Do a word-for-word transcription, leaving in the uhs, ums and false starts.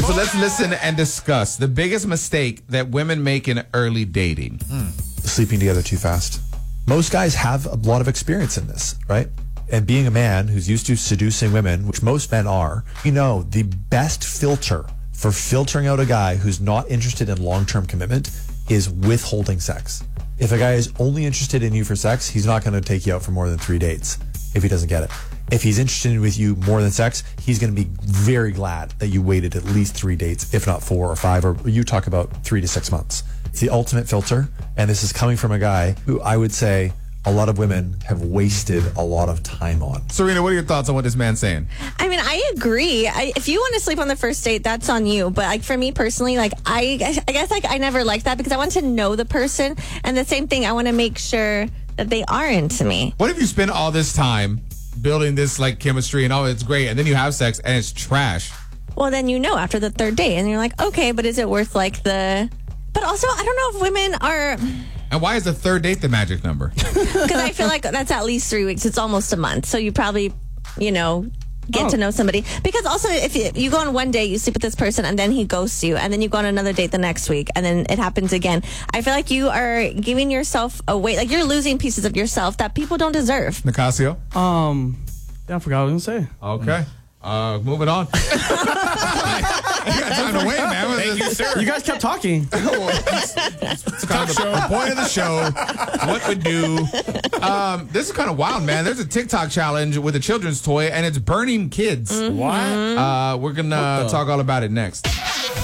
right, so let's listen and discuss the biggest mistake that women make in early dating. Mm. Sleeping together too fast. Most guys have a lot of experience in this, right? And being a man who's used to seducing women, which most men are, you know, the best filter for filtering out a guy who's not interested in long-term commitment is withholding sex. If a guy is only interested in you for sex, he's not going to take you out for more than three dates if he doesn't get it. If he's interested in with you more than sex, he's going to be very glad that you waited at least three dates, if not four or five, or you talk about three to six months. It's the ultimate filter, and this is coming from a guy who I would say a lot of women have wasted a lot of time on. Serena, what are your thoughts on what this man's saying? I mean, I agree. I, if you want to sleep on the first date, that's on you. But like for me personally, like I, I guess like I never liked that because I want to know the person, and the same thing, I want to make sure that they are into me. What if you spend all this time building this like chemistry and all it's great, and then you have sex and it's trash? Well, then you know after the third date, and you're like, okay, but is it worth like the? But also, I don't know if women are. And why is the third date the magic number? Because I feel like that's at least three weeks. It's almost a month. So you probably, you know, get Oh. to know somebody. Because also, if you, you go on one date, you sleep with this person, and then he ghosts you, and then you go on another date the next week, and then it happens again. I feel like you are giving yourself away. Like, you're losing pieces of yourself that people don't deserve. Nicasio? Um, yeah, I forgot what I was going to say. Okay. Uh, moving on. You got time to wait, man. Thank you, sir. You guys kept talking. It's kind of the, the point of the show. What we do. Um, this is kind of wild, man. There's a TikTok challenge with a children's toy, and it's burning kids. What? Uh, we're going to talk all about it next.